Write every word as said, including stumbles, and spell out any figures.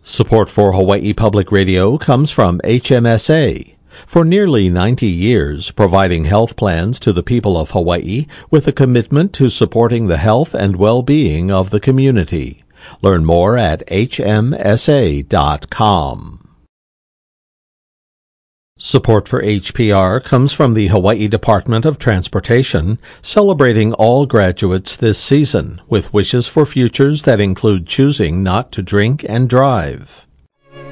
Support for Hawaii Public Radio comes from H M S A. For nearly ninety years, providing health plans to the people of Hawaii with a commitment to supporting the health and well-being of the community. Learn more at H M S A dot com. Support for H P R comes from the Hawaii Department of Transportation, celebrating all graduates this season with wishes for futures that include choosing not to drink and drive.